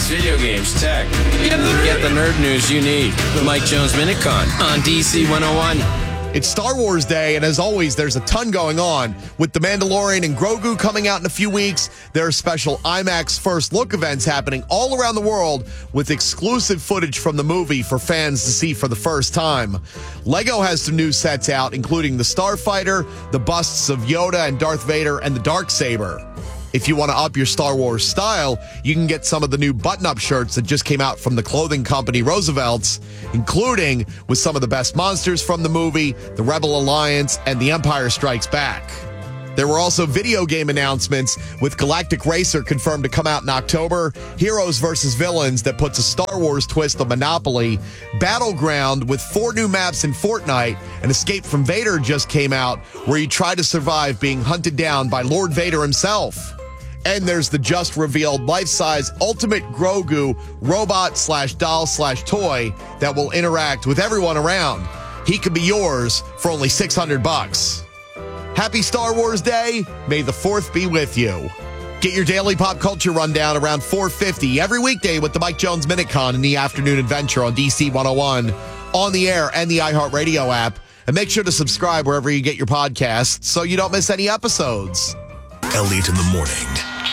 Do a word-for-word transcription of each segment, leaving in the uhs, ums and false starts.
video games, tech. Get the nerd news you need. The Mike Jones Minute Con on D C one oh one. It's Star Wars Day, and as always, there's a ton going on. With The Mandalorian and Grogu coming out in a few weeks, there are special IMAX First Look events happening all around the world with exclusive footage from the movie for fans to see for the first time. Lego has some new sets out, including the Starfighter, the busts of Yoda and Darth Vader, and the Darksaber. If you want to up your Star Wars style, you can get some of the new button-up shirts that just came out from the clothing company Roosevelt's, including with some of the best monsters from the movie, the Rebel Alliance, and The Empire Strikes Back. There were also video game announcements, with Galactic Racer confirmed to come out in October, Heroes versus Villains that puts a Star Wars twist on Monopoly, Battleground with four new maps in Fortnite, and Escape from Vader just came out, where you try to survive being hunted down by Lord Vader himself. And there's the just revealed life-size Ultimate Grogu robot slash doll slash toy that will interact with everyone around. He could be yours for only six hundred bucks. Happy Star Wars Day. May the fourth be with you. Get your daily pop culture rundown around four fifty every weekday with the Mike Jones Minute Con in the afternoon adventure on D C one oh one, on the air and the iHeartRadio app. And make sure to subscribe wherever you get your podcasts so you don't miss any episodes. Elliot in the morning.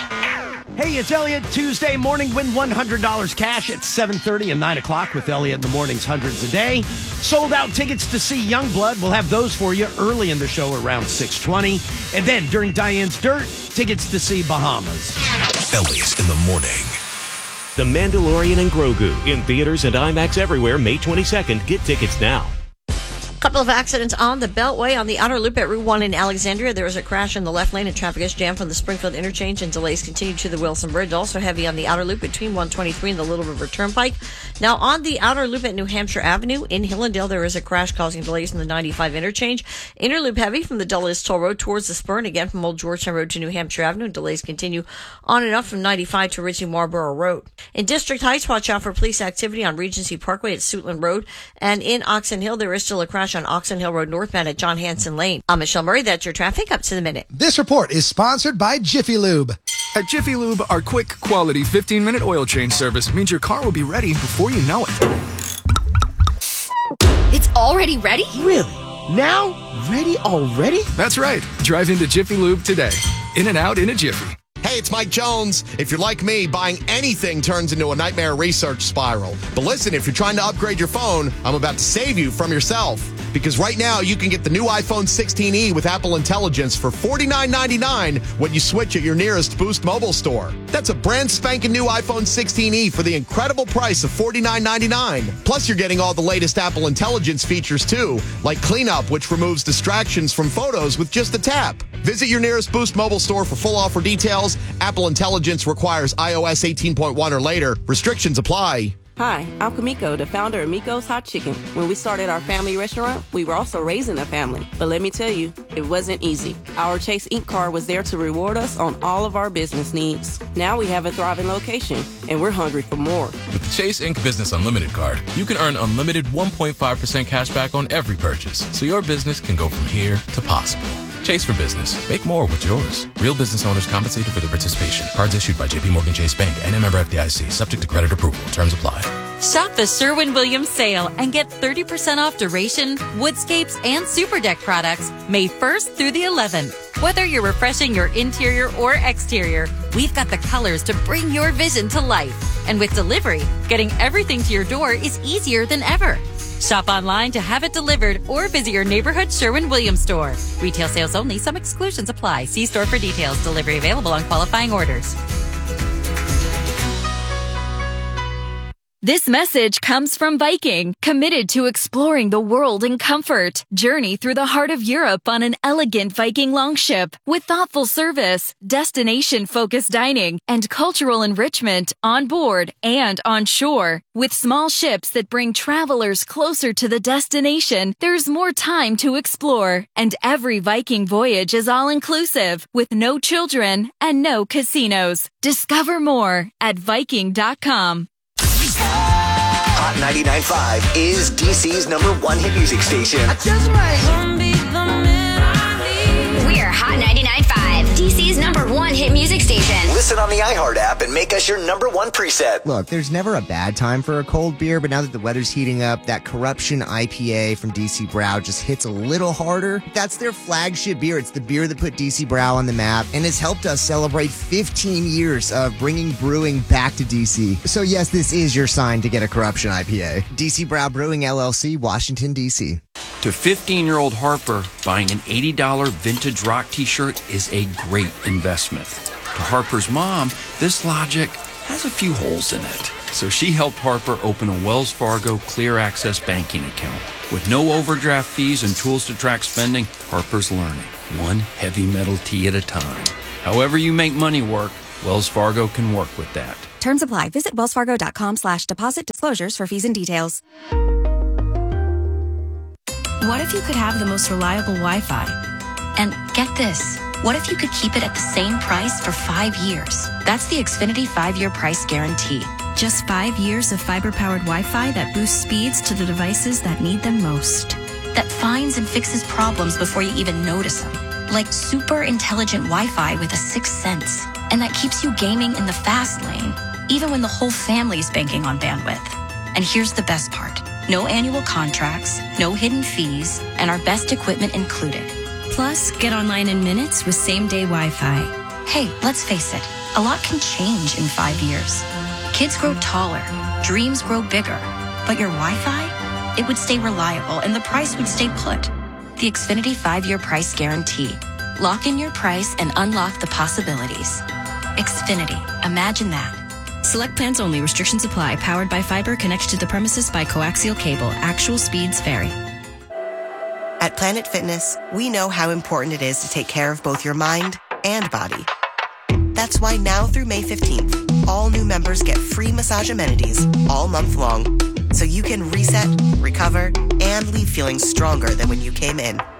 Hey, it's Elliot. Tuesday morning, win one hundred dollars cash at seven thirty and nine o'clock with Elliot in the mornings, hundreds a day. Sold out tickets to see Youngblood. We'll have those for you early in the show around six twenty. And then during Diane's Dirt, tickets to see Bahamas. Elliot in the morning. The Mandalorian and Grogu in theaters and IMAX everywhere May twenty-second. Get tickets now. Couple of accidents on the Beltway. On the outer loop at Route one in Alexandria, there was a crash in the left lane and traffic is jammed from the Springfield interchange and delays continue to the Wilson Bridge. Also heavy on the outer loop between one twenty-three and the Little River Turnpike. Now on the outer loop at New Hampshire Avenue in Hillendale, there is a crash causing delays in the ninety-five interchange. Inner loop heavy from the Dulles Toll Road towards the Spur and again from Old Georgetown Road to New Hampshire Avenue. Delays continue on and up from ninety-five to Ritchie Marlborough Road. In District Heights, watch out for police activity on Regency Parkway at Suitland Road. And in Oxon Hill, there is still a crash on Oxon Hill Road northbound at John Hanson Lane. I'm Michelle Murray. That's your traffic up to the minute. This report is sponsored by Jiffy Lube. At Jiffy Lube, our quick, quality fifteen-minute oil change service means your car will be ready before you know it. It's already ready? Really? Now? Ready already? That's right. Drive into Jiffy Lube today. In and out in a jiffy. Hey, it's Mike Jones. If you're like me, buying anything turns into a nightmare research spiral. But listen, if you're trying to upgrade your phone, I'm about to save you from yourself. Because right now, you can get the new iPhone sixteen e with Apple Intelligence for forty-nine ninety-nine when you switch at your nearest Boost mobile store. That's a brand spanking new iPhone sixteen e for the incredible price of forty-nine ninety-nine. Plus, you're getting all the latest Apple Intelligence features, too, like Cleanup, which removes distractions from photos with just a tap. Visit your nearest Boost mobile store for full offer details. Apple Intelligence requires i O S eighteen point one or later. Restrictions apply. Hi, I'm Kamiko, the founder of Miko's Hot Chicken. When we started our family restaurant, we were also raising a family. But let me tell you, it wasn't easy. Our Chase Incorporated card was there to reward us on all of our business needs. Now we have a thriving location, and we're hungry for more. With the Chase Incorporated Business Unlimited card, you can earn unlimited one point five percent cash back on every purchase, so your business can go from here to possible. Chase for business. Make more with yours. Real business owners compensated for their participation. Cards issued by J P Morgan Chase Bank and a member F D I C. Subject to credit approval. Terms apply. Shop the Sherwin-Williams sale and get thirty percent off Duration, Woodscapes, and Super Deck products May first through the eleventh. Whether you're refreshing your interior or exterior, we've got the colors to bring your vision to life. And with delivery, getting everything to your door is easier than ever. Shop online to have it delivered or visit your neighborhood Sherwin-Williams store. Retail sales only. Some exclusions apply. See store for details. Delivery available on qualifying orders. This message comes from Viking, committed to exploring the world in comfort. Journey through the heart of Europe on an elegant Viking longship with thoughtful service, destination-focused dining, and cultural enrichment on board and on shore. With small ships that bring travelers closer to the destination, there's more time to explore. And every Viking voyage is all-inclusive, with no children and no casinos. Discover more at Viking dot com. Hot ninety-nine point five is D C's number one hit music station. I just might. We're Hot ninety-nine point five, D C's number one one hit music station. Listen on the iHeart app and make us your number one preset. Look, there's never a bad time for a cold beer, but now that the weather's heating up, that Corruption I P A from D C Brau just hits a little harder. That's their flagship beer. It's the beer that put D C Brau on the map and has helped us celebrate fifteen years of bringing brewing back to D C. So yes, this is your sign to get a Corruption I P A. D C Brau Brewing, L L C, Washington, D C. To fifteen-year-old Harper, buying an eighty dollars vintage rock t-shirt is a great investment. To Harper's mom, this logic has a few holes in it. So she helped Harper open a Wells Fargo Clear Access banking account. With no overdraft fees and tools to track spending, Harper's learning, one heavy metal tea at a time. However you make money work, Wells Fargo can work with that. Terms apply. Visit wellsfargo.com slash deposit disclosures for fees and details. What if you could have the most reliable Wi-Fi? And get this, what if you could keep it at the same price for five years? That's the Xfinity five-year price guarantee. Just five years of fiber-powered Wi-Fi that boosts speeds to the devices that need them most. That finds and fixes problems before you even notice them. Like super intelligent Wi-Fi with a sixth sense. And that keeps you gaming in the fast lane, even when the whole family's banking on bandwidth. And here's the best part. No annual contracts, no hidden fees, and our best equipment included. Plus, get online in minutes with same-day Wi-Fi. Hey, let's face it, a lot can change in five years. Kids grow taller, dreams grow bigger, but your Wi-Fi? It would stay reliable and the price would stay put. The Xfinity five-year price guarantee. Lock in your price and unlock the possibilities. Xfinity, imagine that. Select plans only. Restrictions apply. Powered by fiber, connected to the premises by coaxial cable. Actual speeds vary. At Planet Fitness, we know how important it is to take care of both your mind and body. That's why now through May fifteenth, all new members get free massage amenities all month long, so you can reset, recover, and leave feeling stronger than when you came in.